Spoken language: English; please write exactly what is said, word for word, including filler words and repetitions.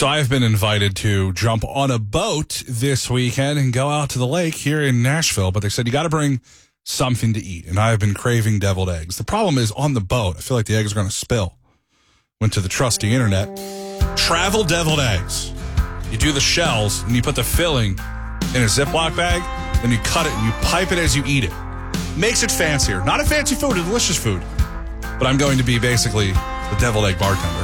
So I've been invited to jump on a boat this weekend and go out to the lake here in Nashville, but they said you got to bring something to eat, and I've been craving deviled eggs. The problem is on the boat, I feel like the eggs are going to spill. Went to the trusty internet. Travel deviled eggs. You do the shells, and you put the filling in a Ziploc bag, then you cut it, and you pipe it as you eat it. Makes it fancier. Not a fancy food, a delicious food. But I'm going to be basically the deviled egg bartender.